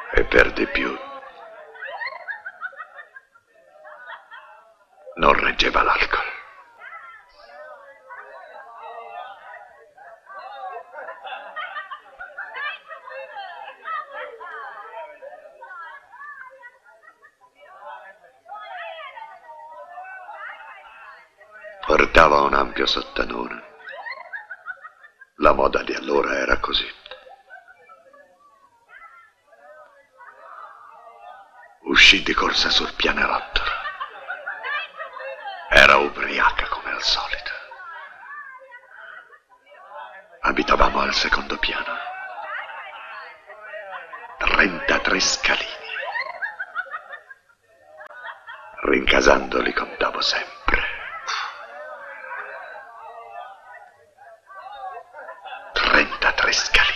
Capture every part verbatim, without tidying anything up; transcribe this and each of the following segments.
E per di più non reggeva l'alcol. Portava un ampio sottanone. La moda di allora era così. Uscì di corsa sul pianerottolo. Era ubriaca come al solito. Abitavamo al secondo piano. trentatré scalini. Rincasandoli contavo sempre. trentatré scalini.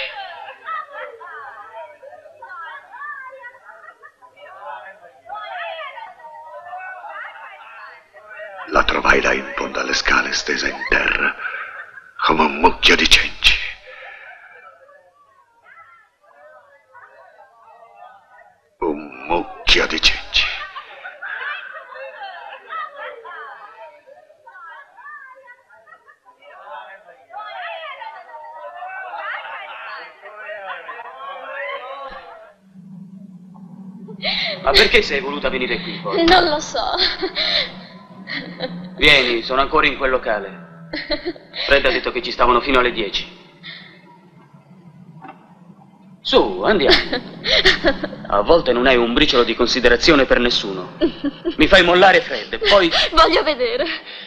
La trovai là in fondo alle scale, stesa in terra, come un mucchio di cenci. Un mucchio di cenci. Ma perché sei voluta venire qui poi? Non lo so. Vieni, sono ancora in quel locale. Fred ha detto che ci stavano fino alle dieci. Su, andiamo. A volte non hai un briciolo di considerazione per nessuno. Mi fai mollare Fred, poi... Voglio vedere.